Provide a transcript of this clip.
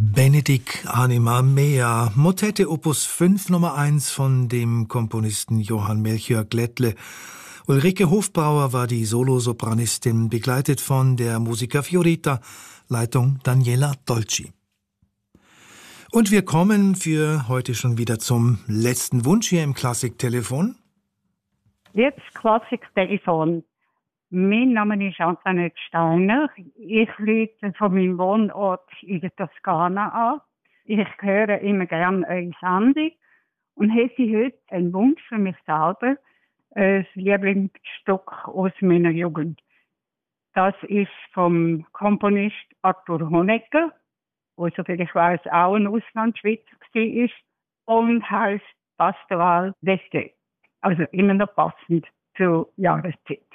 Benedict anima mea, Motette Opus 5 Nummer 1 von dem Komponisten Johann Melchior Glättle. Ulrike Hofbrauer war die Solosopranistin, begleitet von der Musica Fiorita, Leitung Daniela Dolci. Und wir kommen für heute schon wieder zum letzten Wunsch hier im Klassiktelefon. Jetzt Klassiktelefon. Mein Name ist Antoinette Steiner. Ich rufe von meinem Wohnort in der Toskana an. Ich höre immer gerne eure Sendung und hätte heute einen Wunsch für mich selber, ein Lieblingsstück aus meiner Jugend. Das ist vom Komponist Arthur Honegger, der, soviel ich weiß, auch ein Auslandschweizer war, und heißt Pastoral d'Este. Also immer noch passend zur Jahreszeit.